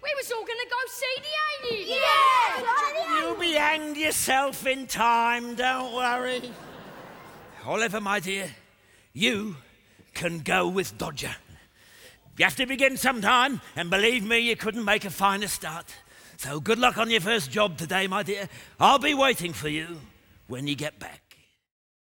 We was all going to go see the aliens. Yeah! You'll be hanged yourself in time, don't worry. Oliver, my dear, you can go with Dodger. You have to begin sometime, and believe me, you couldn't make a finer start. So good luck on your first job today, my dear. I'll be waiting for you when you get back.